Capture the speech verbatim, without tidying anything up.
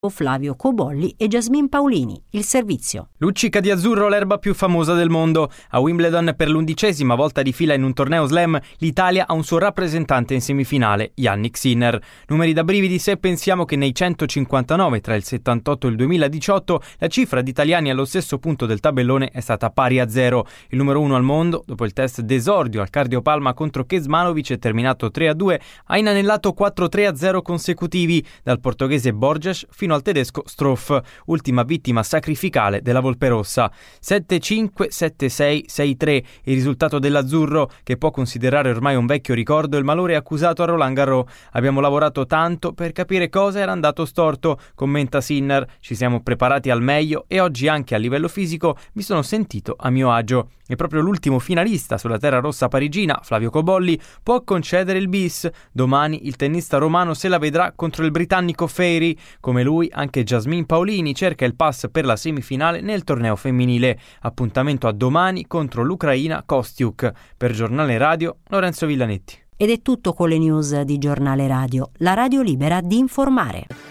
Flavio Cobolli e Jasmine Paolini. Il servizio. Luccica di azzurro l'erba più famosa del mondo. A Wimbledon per l'undicesima volta di fila in un torneo slam, l'Italia ha un suo rappresentante in semifinale, Jannik Sinner. Numeri da brividi se pensiamo che nei centocinquantanove tra il settantotto e il duemiladiciotto la cifra di italiani allo stesso punto del tabellone è stata pari a zero. Il numero uno al mondo, dopo il test d'esordio al cardiopalma contro Kecmanovic terminato tre a due, ha inanellato quattro tre a zero consecutivi, dal portoghese Borges fino al tedesco Struff, ultima vittima sacrificale della Volpe Rossa. sette cinque, sette sei, sei tre il risultato dell'azzurro, che può considerare ormai un vecchio ricordo il malore accusato a Roland Garros. Abbiamo lavorato tanto per capire cosa era andato storto, commenta Sinner. Ci siamo preparati al meglio e oggi anche a livello fisico mi sono sentito a mio agio. E proprio l'ultimo finalista sulla terra rossa parigina, Flavio Cobolli, può concedere il bis. Domani il tennista romano se la vedrà contro il britannico Fairy. Come lui, anche Jasmine Paolini cerca il pass per la semifinale nel torneo femminile. Appuntamento a domani contro l'Ucraina Kostiuk. Per Giornale Radio, Lorenzo Villanetti. Ed è tutto con le news di Giornale Radio, la radio libera di informare.